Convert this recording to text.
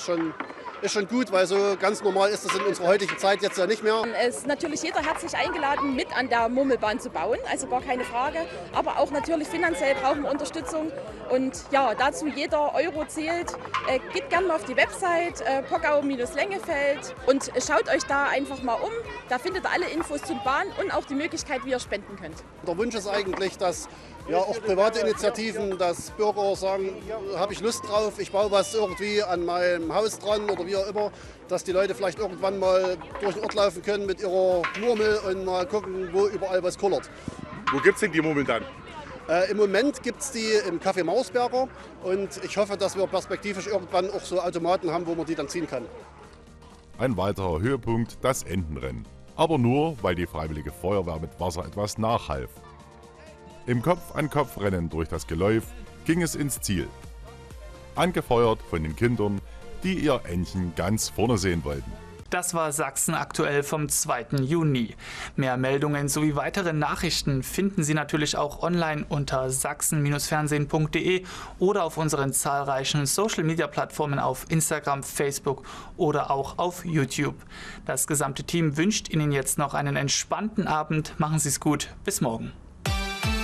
ist schon gut, weil so ganz normal ist das in unserer heutigen Zeit jetzt ja nicht mehr. Es ist natürlich jeder herzlich eingeladen, mit an der Murmelbahn zu bauen, also gar keine Frage. Aber auch natürlich finanziell brauchen wir Unterstützung. Und ja, dazu jeder Euro zählt. Geht gerne mal auf die Website Pockau-Lengefeld und schaut euch da einfach mal um. Da findet ihr alle Infos zur Bahn und auch die Möglichkeit, wie ihr spenden könnt. Der Wunsch ist eigentlich, dass ja auch private Initiativen, dass Bürger sagen, habe ich Lust drauf, ich baue was irgendwie an meinem Haus dran oder wie auch immer, dass die Leute vielleicht irgendwann mal durch den Ort laufen können mit ihrer Murmel und mal gucken, wo überall was kullert. Wo gibt es denn die Murmeln dann? Im Moment gibt es die im Café Mausberger und ich hoffe, dass wir perspektivisch irgendwann auch so Automaten haben, wo man die dann ziehen kann. Ein weiterer Höhepunkt, das Entenrennen. Aber nur, weil die Freiwillige Feuerwehr mit Wasser etwas nachhalf. Im Kopf-an-Kopf-Rennen durch das Geläuf ging es ins Ziel. Angefeuert von den Kindern, die ihr Entchen ganz vorne sehen wollten. Das war Sachsen aktuell vom 2. Juni. Mehr Meldungen sowie weitere Nachrichten finden Sie natürlich auch online unter sachsen-fernsehen.de oder auf unseren zahlreichen Social-Media-Plattformen auf Instagram, Facebook oder auch auf YouTube. Das gesamte Team wünscht Ihnen jetzt noch einen entspannten Abend. Machen Sie es gut. Bis morgen.